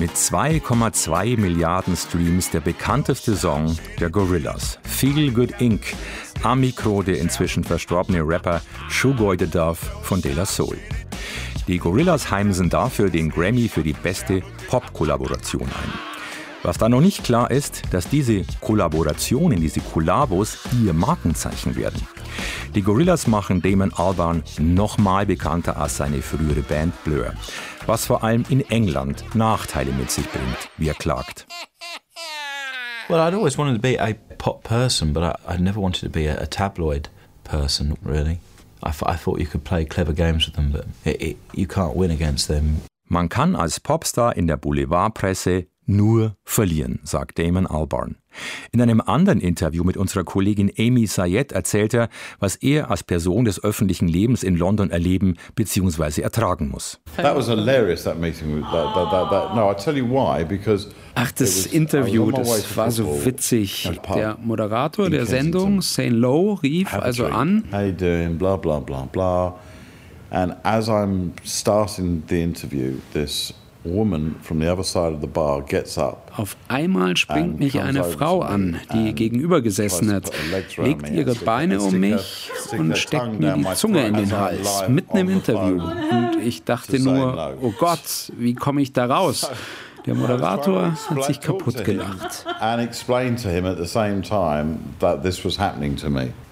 Mit 2,2 Milliarden Streams der bekannteste Song der Gorillaz, Feel Good Inc., am Mikro der inzwischen verstorbene Rapper Shugoi the Dove von De La Soul. Die Gorillaz heimsen dafür den Grammy für die beste Pop-Kollaboration ein. Was da noch nicht klar ist, dass diese Kollaborationen, diese Kollabos ihr Markenzeichen werden. Die Gorillaz machen Damon Albarn noch mal bekannter als seine frühere Band Blur, was vor allem in England Nachteile mit sich bringt, wie er klagt. Well, I'd always wanted to be a pop person, but I never wanted to be a tabloid person, really. I thought you could play clever games with them, but you can't win against them. Man kann als Popstar in der Boulevardpresse nur verlieren, sagt Damon Albarn. In einem anderen Interview mit unserer Kollegin Amy Sayed erzählt er, was er als Person des öffentlichen Lebens in London erleben bzw. ertragen muss. That was hilarious, that meeting. No, I'll tell you why, because Ach, das Interview, das war so witzig. Der Moderator der Sendung, St. Lowe, rief also an. How you doing? Blah, blah, blah, blah. And as I'm starting the interview, this woman from the other side of the bar gets up. Auf einmal springt mich eine Frau an, die gegenüber gesessen hat, legt ihre Beine um mich und steckt mir die Zunge in den Hals, mitten im Interview. Und ich dachte nur, oh Gott, wie komme ich da raus? Der Moderator hat sich kaputt gelacht. And explained to him at the same time that this was happening to me.